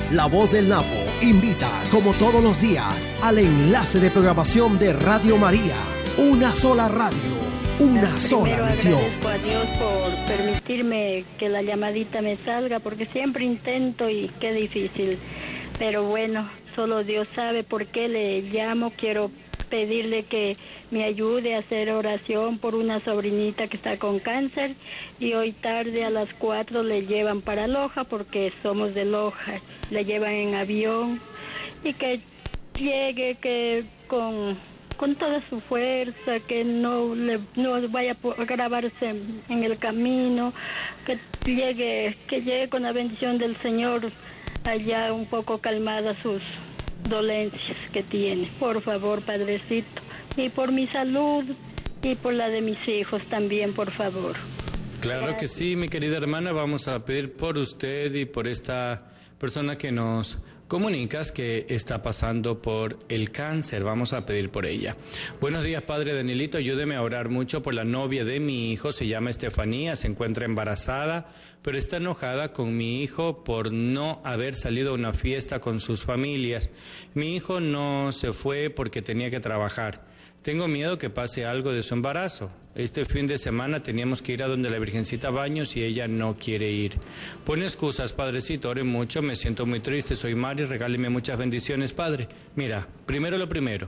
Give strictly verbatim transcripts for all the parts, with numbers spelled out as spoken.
La Voz del Napo invita, como todos los días, al enlace de programación de Radio María. Una sola radio, una sola misión. Agradezco a Dios por permitirme que la llamadita me salga, porque siempre intento y qué difícil. Pero bueno, solo Dios sabe por qué le llamo. Quiero pedirle que me ayude a hacer oración por una sobrinita que está con cáncer, y hoy tarde a las cuatro le llevan para Loja, porque somos de Loja, le llevan en avión, y que llegue que con, con toda su fuerza, que no, le, no vaya a agravarse en el camino, que llegue, que llegue con la bendición del Señor allá un poco calmada sus dolencias que tiene. Por favor, Padrecito, y por mi salud y por la de mis hijos también, por favor. Claro Gracias. Que sí, mi querida hermana, vamos a pedir por usted y por esta persona que nos comunicas que está pasando por el cáncer. Vamos a pedir por ella. Buenos días, Padre Danielito, ayúdeme a orar mucho por la novia de mi hijo, se llama Estefanía, se encuentra embarazada, pero está enojada con mi hijo por no haber salido a una fiesta con sus familias. Mi hijo no se fue porque tenía que trabajar. Tengo miedo que pase algo de su embarazo. Este fin de semana teníamos que ir a donde la Virgencita Baños y ella no quiere ir. Pone excusas, Padrecito, ore mucho, me siento muy triste, soy Mari, regáleme muchas bendiciones, Padre. Mira, primero lo primero.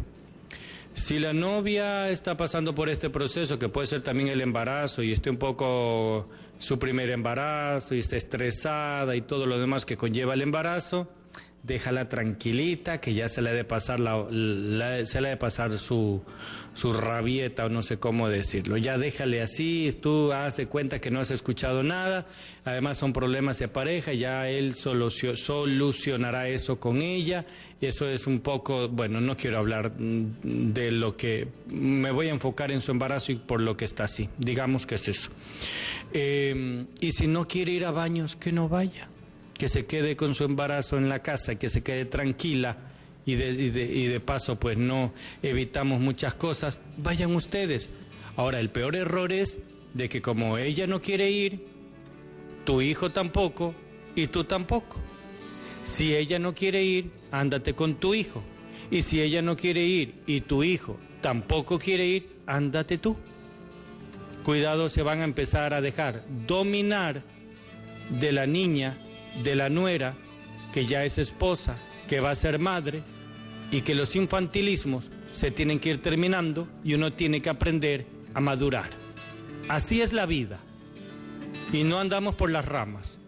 Si la novia está pasando por este proceso, que puede ser también el embarazo, y esté un poco su primer embarazo, y esté estresada y todo lo demás que conlleva el embarazo, déjala tranquilita, que ya se le ha de pasar la, la, se le ha de pasar su, su rabieta, o no sé cómo decirlo. Ya déjale así, tú haz de cuenta que no has escuchado nada. Además son problemas de pareja, ya él solucio, solucionará eso con ella. Eso es un poco, bueno, no quiero hablar de lo que, me voy a enfocar en su embarazo y por lo que está así. Digamos que es eso. Eh, y si no quiere ir a baños, que no vaya. Que se quede con su embarazo en la casa, que se quede tranquila, y de, y de, y de paso pues no evitamos muchas cosas. Vayan ustedes. Ahora, el peor error es de que como ella no quiere ir, tu hijo tampoco y tú tampoco. Si ella no quiere ir, ándate con tu hijo. Y si ella no quiere ir y tu hijo tampoco quiere ir, ándate tú. Cuidado, se van a empezar a dejar dominar de la niña, de la nuera, que ya es esposa, que va a ser madre, y que los infantilismos se tienen que ir terminando y uno tiene que aprender a madurar. Así es la vida, y no andamos por las ramas.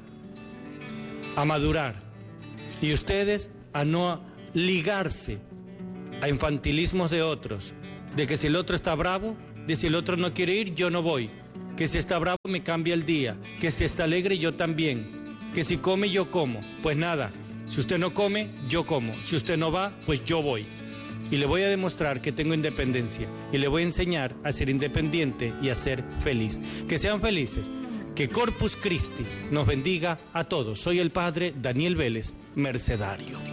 A madurar, y ustedes a no ligarse a infantilismos de otros, de que si el otro está bravo, de si el otro no quiere ir, yo no voy, que si está bravo me cambia el día, que si está alegre yo también, que si come yo como. Pues nada, si usted no come, yo como. Si usted no va, pues yo voy. Y le voy a demostrar que tengo independencia. Y le voy a enseñar a ser independiente y a ser feliz. Que sean felices. Que Corpus Christi nos bendiga a todos. Soy el Padre Daniel Vélez, mercedario.